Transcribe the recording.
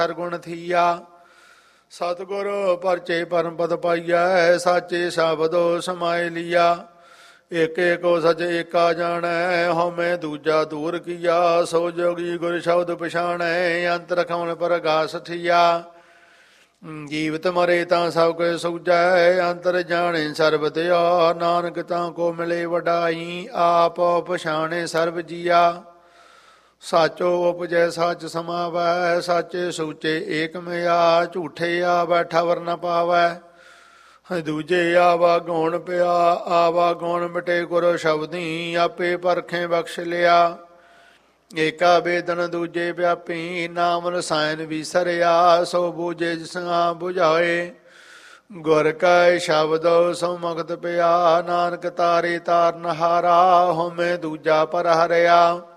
ਹਰ ਗੁਣ ਥੀਆ। ਸਤਿਗੁਰ ਪਰਚੇ ਪਰਮ ਪਦ ਪਾਈਐ, ਸਾਚੇ ਸ਼ਬਦੋ ਸਮਾਇ ਲੀਆ। ਇਕ ਏਕੋ ਸਚ ਏਕਾ ਜਾਣੈ, ਹਉਮੈ ਦੂਜਾ ਦੂਰ ਕੀਆ। ਸੋ ਜੋਗੀ ਗੁਰ ਸ਼ਬਦ ਪਛਾਣੈ, ਅੰਤਰ ਖਮਨ ਪਰਗਾਸ ਥੀਆ। ਜੀਵਤ ਮਰੇ ਤਾਂ ਸਭ ਕੁ ਸੂਝੈ, ਅੰਤਰ ਜਾਣੇ ਸਰਬ ਦਿਆ। ਨਾਨਕ ਤਾਂ ਕੋ ਮਿਲੇ ਵਡਾਈ, ਆਪ ਪਛਾਣੇ ਸਰਬ ਜੀਆ। ਸਾਚੋ ਉਪਜੈ ਸੱਚ ਸਮਾਵੈ, ਸਾਚੇ ਸੂਚੇ ਏਕ ਮਿਆ। ਝੂਠੇ ਆਵੈ ਠਵਰ ਨ ਪਾਵੈ, ਦੂਜੇ ਆਵਾ ਗੌਣ ਪਿਆ। ਆਵਾ ਗੌਣ ਮਿਟੇ ਗੁਰ ਸ਼ਬਦੀ, ਆਪੇ ਪਰਖੇ ਬਖਸ਼ ਲਿਆ। ਏਕਾ ਬੇਦਨ ਦੂਜੇ ਵਿਆਪੀ, ਨਾਮ ਰਸਾਇਣ ਵਿਸਰਿਆ। ਸੋ ਬੂਝੇ ਜਿਸਾ ਬੁਝਾਏ, ਗੁਰ ਕੈ ਸ਼ਬਦ ਸੋ ਮੁਕਤ ਪਿਆ। ਨਾਨਕ ਤਾਰੇ ਤਾਰਨ ਹਾਰਾ, ਹਉਮੈ ਦੂਜਾ ਪਰ ਹਰਿਆ।